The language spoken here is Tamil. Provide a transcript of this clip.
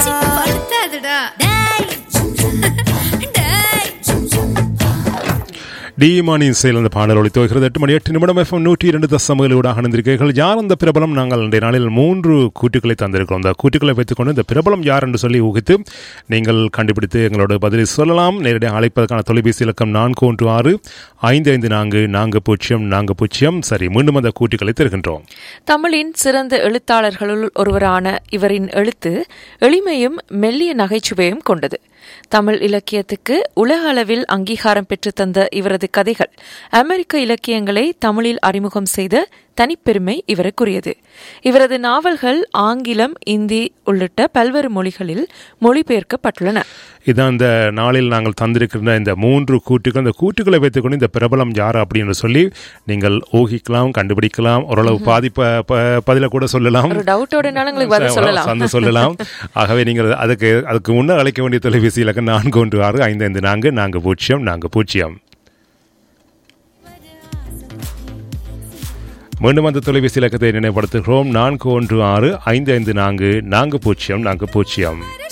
டிமானின் செயல் அந்த பாடல் ஒளித்துவகிறது. 8 மணி 8 நிமிடம் FM 102.7 ஆனந்திருக்கிறீர்கள். யார் அந்த பிரபலம்? நாங்கள் இன்றைய நாளில் 3 கூட்டுக்களை தந்திருக்கிறோம். அந்த கூட்டுக்களை வைத்துக்கொண்டு இந்த பிரபலம் யார் என்று சொல்லி ஊகித்து நீங்கள் கண்டுபிடித்து எங்களோட பதிலை சொல்லலாம். நேரடியாக அழைப்பதற்கான தொலைபேசி இலக்கம் 416-554-4040. சரி, மீண்டும் அந்த கூட்டுக்களை தருகின்றோம். தமிழின் சிறந்த எழுத்தாளர்களுள் ஒருவரான இவரின் எழுத்து எளிமையும் மெல்லிய நகைச்சுவையும் கொண்டது. தமிழ் இலக்கியத்துக்கு உலக அளவில் அங்கீகாரம் பெற்று தந்த இவரது கதைகள் அமெரிக்க இலக்கியங்களை தமிழில் அறிமுகம் செய்த தனிப்பெருமை இவருக்குரியது. இவரது நாவல்கள் ஆங்கிலம், இந்தி உள்ளிட்ட பல்வேறு மொழிகளில் மொழிபெயர்க்கப்பட்டுள்ளன. இதான் இந்த நாளில் நாங்கள் தந்திருக்கிற இந்த 3 கூட்டுகள். இந்த கூட்டுகளை வைத்துக்கொண்டு இந்த பிரபலம் யார் அப்படின்னு சொல்லி நீங்கள் ஊகிக்கலாம், கண்டுபிடிக்கலாம். ஓரளவு பதில கூட சொல்லலாம், சொல்லலாம். ஆகவே நீங்கள் அதுக்கு முன்னர் அழைக்க வேண்டிய தொலைபேசி இலக்கம் 416-554-4040. மீண்டும் அந்த தொலைபேசி இலக்கத்தை நினைவுபடுத்துகிறோம். 416-554-4040.